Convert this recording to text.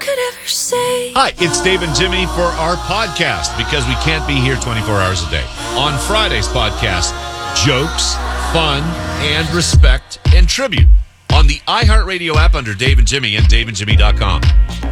could ever say. Hi, it's Dave and Jimmy for our podcast because we can't be here 24 hours a day. On Friday's podcast, jokes, fun, and respect and tribute on the iHeartRadio app under Dave and Jimmy and DaveandJimmy.com.